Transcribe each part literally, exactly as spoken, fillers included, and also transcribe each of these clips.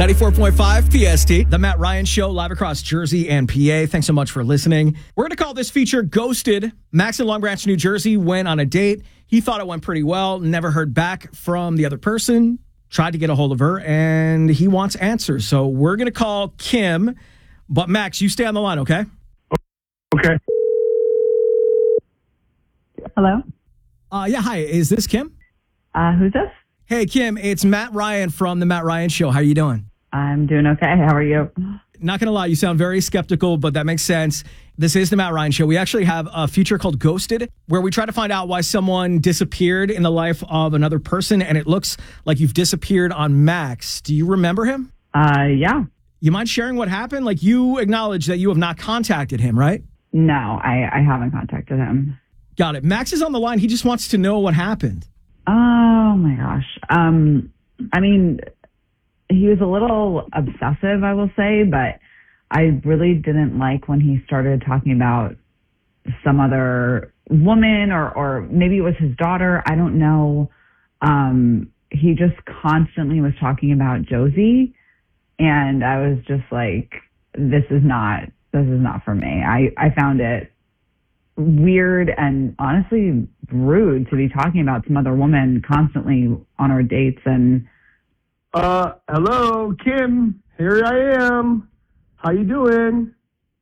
ninety-four point five P S T, The Matt Ryan Show, live across Jersey and P A. Thanks so much for listening. We're going to call this feature Ghosted. Max in Long Branch, New Jersey went on a date. He thought it went pretty well, never heard back from the other person, tried to get a hold of her, and he wants answers. So we're going to call Kim. But Max, you stay on the line, okay? Okay. Hello? Uh, yeah, hi. Is this Kim? Uh, who's this? Hey, Kim, it's Matt Ryan from The Matt Ryan Show. How you doing? I'm doing okay. How are you? Not going to lie, you sound very skeptical, but that makes sense. This is The Matt Ryan Show. We actually have a feature called Ghosted, where we try to find out why someone disappeared in the life of another person, and it looks like you've disappeared on Max. Do you remember him? Uh, yeah. You mind sharing what happened? Like, you acknowledge that you have not contacted him, right? No, I, I haven't contacted him. Got it. Max is on the line. He just wants to know what happened. Oh, my gosh. Um, I mean, he was a little obsessive, I will say, but I really didn't like when he started talking about some other woman or, or maybe it was his daughter. I don't know. Um, he just constantly was talking about Josie. And I was just like, this is not, this is not for me. I, I found it weird and honestly rude to be talking about some other woman constantly on our dates. And Uh, hello, Kim. Here I am. How you doing?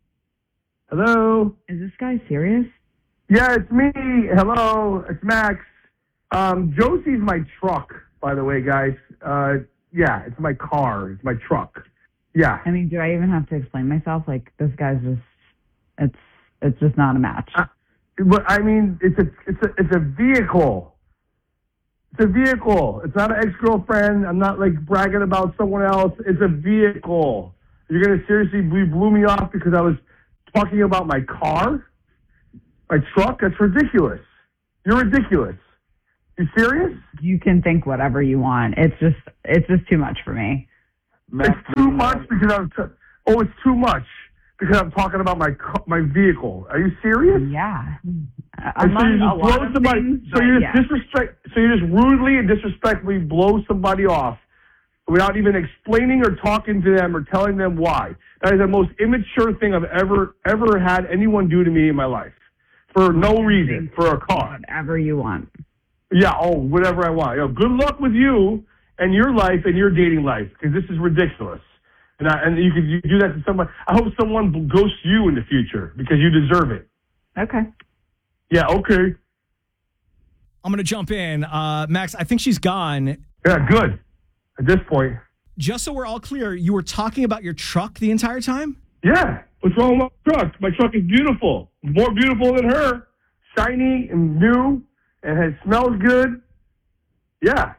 Hello. is this guy serious? Yeah, it's me. Hello, it's Max. Um, Josie's my truck, by the way, guys. Uh, yeah, it's my car. It's my truck. Yeah. I mean, do I even have to explain myself? Like, this guy's just, it's, it's just not a match. Uh, but I mean, it's a, it's a, it's a vehicle. It's a vehicle. It's not an ex-girlfriend. I'm not like bragging about someone else. It's a vehicle. You're gonna seriously you blew me off because I was talking about my car, my truck. That's ridiculous. You're ridiculous. You serious? You can think whatever you want. It's just, it's just too much for me. It's too much because I'm. T- oh, it's too much because I'm talking about my ca- my vehicle. Are you serious? Yeah. And so you just blow somebody. Things, so you just yeah. disrespect. So you just rudely and disrespectfully blow somebody off without even explaining or talking to them or telling them why. That is the most immature thing I've ever ever had anyone do to me in my life for no reason, for a car. Whatever you want. Yeah. Oh, whatever I want. You know, good luck with you and your life and your dating life because this is ridiculous. And I, and you could you do that to someone. I hope someone ghosts you in the future because you deserve it. Okay. Yeah. Okay. I'm going to jump in. Uh, Max, I think she's gone. Yeah. Good. At this point. Just so we're all clear, you were talking about your truck the entire time? Yeah. What's wrong with my truck? My truck is beautiful. More beautiful than her. Shiny and new. And it smells good. Yeah.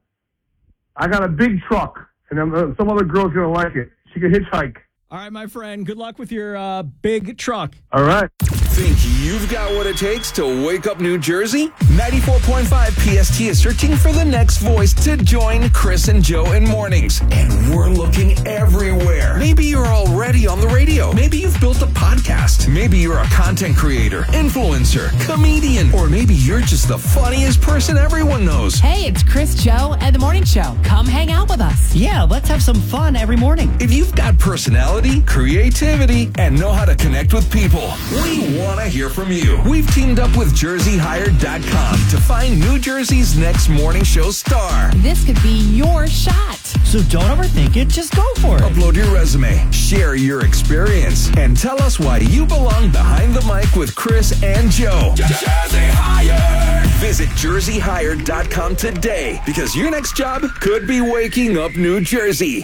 I got a big truck. And I'm, uh, some other girl's going to like it. She can hitchhike. All right, my friend. Good luck with your uh, big truck. All right. Think you've got what it takes to wake up New Jersey? ninety-four point five P S T is searching for the next voice to join Chris and Joe in mornings. And we're looking everywhere. Maybe you're already on the radio. Maybe you've built a podcast. Maybe you're a content creator, influencer, comedian, or maybe you're just the funniest person everyone knows. Hey, it's Chris, Joe, and The Morning Show. Come hang out with us. Yeah, let's have some fun every morning. If you've got personality, creativity, and know how to connect with people, we want to hear from you. We've teamed up with Jersey Hired dot com to find New Jersey's next morning show star. This could be your shot. So don't overthink it, just go for it. Upload your resume, share your experience, and tell us why you belong behind the mic with Chris and Joe. Jersey Hired. Visit Jersey Hired dot com today because your next job could be waking up New Jersey.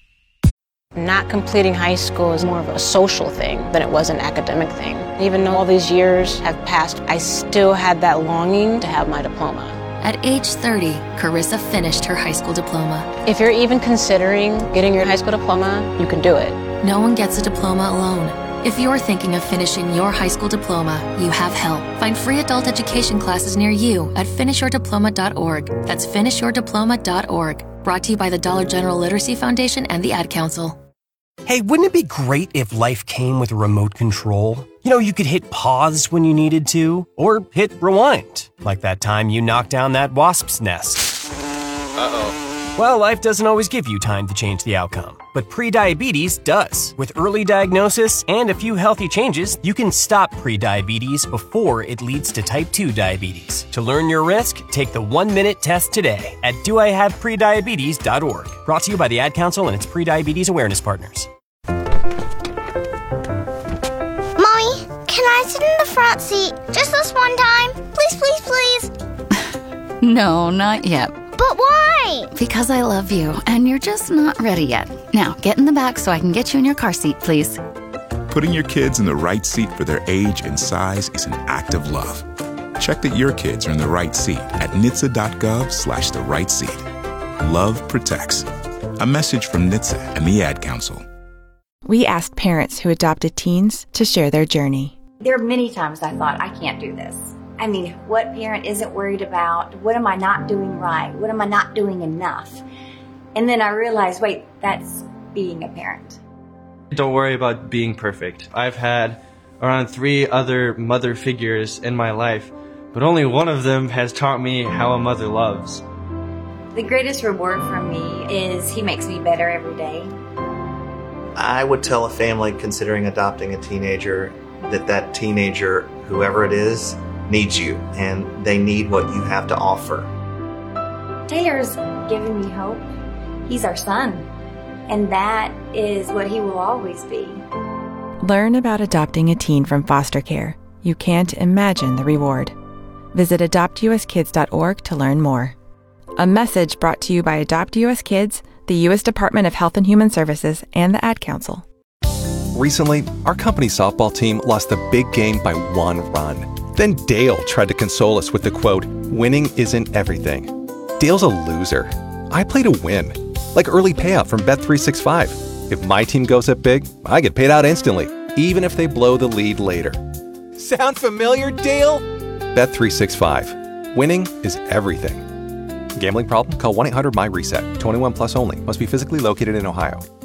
Not completing high school is more of a social thing than it was an academic thing. Even though all these years have passed, I still had that longing to have my diploma. At age thirty, Carissa finished her high school diploma. If you're even considering getting your high school diploma, you can do it. No one gets a diploma alone. If you're thinking of finishing your high school diploma, you have help. Find free adult education classes near you at finish your diploma dot org. That's finish your diploma dot org. Brought to you by the Dollar General Literacy Foundation and the Ad Council. Hey, wouldn't it be great if life came with a remote control? You know, you could hit pause when you needed to, or hit rewind, like that time you knocked down that wasp's nest. Uh-oh. Well, life doesn't always give you time to change the outcome, but prediabetes does. With early diagnosis and a few healthy changes, you can stop prediabetes before it leads to type two diabetes. To learn your risk, take the one-minute test today at do I have prediabetes dot org. Brought to you by the Ad Council and its Prediabetes Awareness Partners. Mommy, can I sit in the front seat just this one time? Please, please, please. No, not yet. But why? Because I love you, and you're just not ready yet. Now, get in the back so I can get you in your car seat, please. Putting your kids in the right seat for their age and size is an act of love. Check that your kids are in the right seat at N H T S A dot gov slash the right seat. Love protects. A message from N H T S A and the Ad Council. We asked parents who adopted teens to share their journey. There are many times I thought, I can't do this. I mean, what parent isn't worried about, what am I not doing right? What am I not doing enough? And then I realized, wait, that's being a parent. Don't worry about being perfect. I've had around three other mother figures in my life, but only one of them has taught me how a mother loves. The greatest reward for me is he makes me better every day. I would tell a family considering adopting a teenager that that teenager, whoever it is, needs you, and they need what you have to offer. Taylor's giving me hope. He's our son, and that is what he will always be. Learn about adopting a teen from foster care. You can't imagine the reward. Visit adopt u s kids dot org to learn more. A message brought to you by Adopt U S Kids, the U S Department of Health and Human Services, and the Ad Council. Recently, our company's softball team lost the big game by one run. Then Dale tried to console us with the quote, "Winning isn't everything." Dale's a loser. I play to win, like early payout from Bet three sixty-five. If my team goes up big, I get paid out instantly, even if they blow the lead later. Sound familiar, Dale? Bet three sixty-five. Winning is everything. Gambling problem? Call one eight hundred M Y RESET. twenty-one plus only. Must be physically located in Ohio.